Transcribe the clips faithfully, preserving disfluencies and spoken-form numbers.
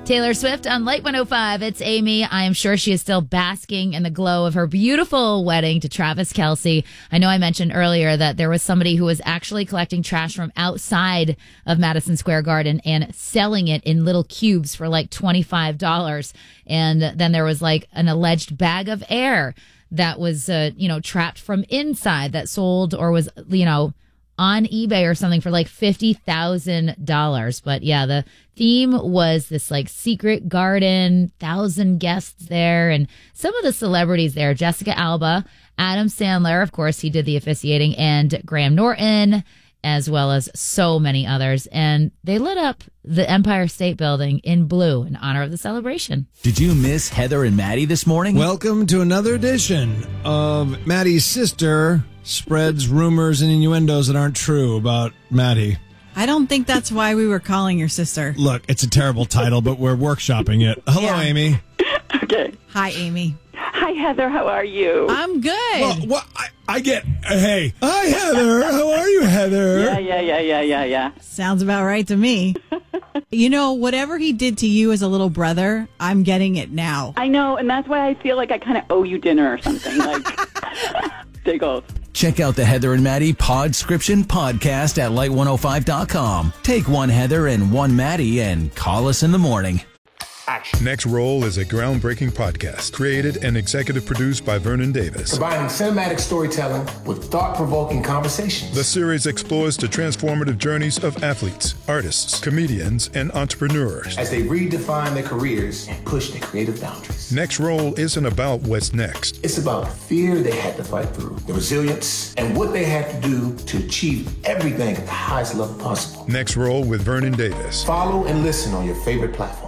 Taylor Swift on Light one oh five. It's Amy. I am sure she is still basking in the glow of her beautiful wedding to Travis Kelce. I know I mentioned earlier that there was somebody who was actually collecting trash from outside of Madison Square Garden and selling it in little cubes for like twenty-five dollars. And then there was like an alleged bag of air that was, uh, you know, trapped from inside that sold or was, you know, on eBay or something for like fifty thousand dollars. But yeah, the theme was this like secret garden, thousand guests there, and some of the celebrities there, Jessica Alba, Adam Sandler, of course, he did the officiating, and Graham Norton, as well as so many others. And they lit up the Empire State Building in blue in honor of the celebration. Did you miss Heather and Maddie this morning? Welcome to another edition of Maddie's sister spreads rumors and innuendos that aren't true about Maddie. I don't think that's why we were calling your sister. Look, it's a terrible title, but we're workshopping it. Hello, Yeah. Amy. Okay. Hi, Amy. Hi, Heather. How are you? I'm good. Well, what I, I get. Uh, hey, hi, Heather. How are you, Heather? Yeah, yeah, yeah, yeah, yeah, yeah. Sounds about right to me. You know, whatever he did to you as a little brother, I'm getting it now. I know, and that's why I feel like I kind of owe you dinner or something. Like, there goes. Check out the Heather and Maddie Podscription podcast at light one oh five dot com. Take one Heather and one Maddie and call us in the morning. Next Roll is a groundbreaking podcast created and executive produced by Vernon Davis. Combining cinematic storytelling with thought-provoking conversations. The series explores the transformative journeys of athletes, artists, comedians, and entrepreneurs as they redefine their careers and push their creative boundaries. Next Roll isn't about what's next. It's about the fear they had to fight through, the resilience, and what they had to do to achieve everything at the highest level possible. Next Roll with Vernon Davis. Follow and listen on your favorite platform.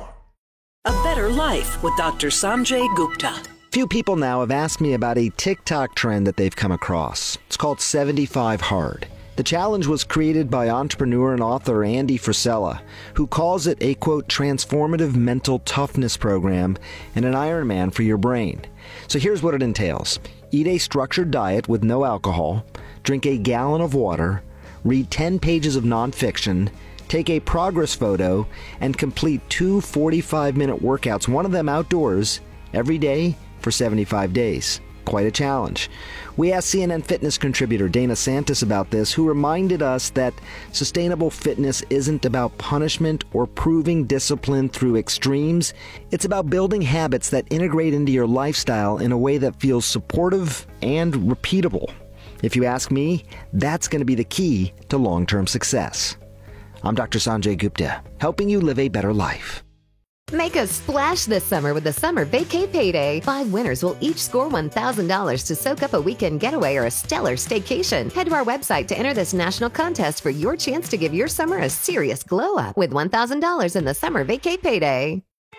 A Better Life with Doctor Sanjay Gupta. Few people now have asked me about a TikTok trend that they've come across. It's called seventy-five hard. The challenge was created by entrepreneur and author Andy Frisella, who calls it a, quote, transformative mental toughness program and an Ironman for your brain. So here's what it entails. Eat a structured diet with no alcohol, drink a gallon of water, read ten pages of nonfiction, take a progress photo, and complete two forty-five minute workouts, one of them outdoors, every day for seventy-five days. Quite a challenge. We asked C N N Fitness contributor Dana Santis about this, who reminded us that sustainable fitness isn't about punishment or proving discipline through extremes. It's about building habits that integrate into your lifestyle in a way that feels supportive and repeatable. If you ask me, that's going to be the key to long-term success. I'm Doctor Sanjay Gupta, helping you live a better life. Make a splash this summer with the Summer Vacay Payday. Five winners will each score one thousand dollars to soak up a weekend getaway or a stellar staycation. Head to our website to enter this national contest for your chance to give your summer a serious glow up with one thousand dollars in the Summer Vacay Payday.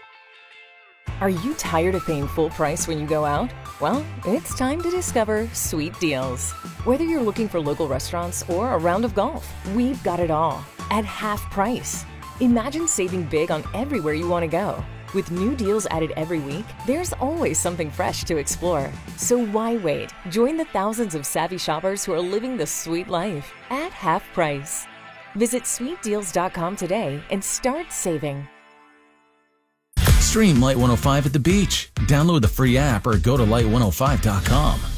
Are you tired of paying full price when you go out? Well, it's time to discover Sweet Deals. Whether you're looking for local restaurants or a round of golf, we've got it all at half price. Imagine saving big on everywhere you want to go. With new deals added every week, there's always something fresh to explore. So why wait? Join the thousands of savvy shoppers who are living the sweet life at half price. Visit sweet deals dot com today and start saving. Stream Light one oh five at the beach. Download the free app or go to light one oh five dot com.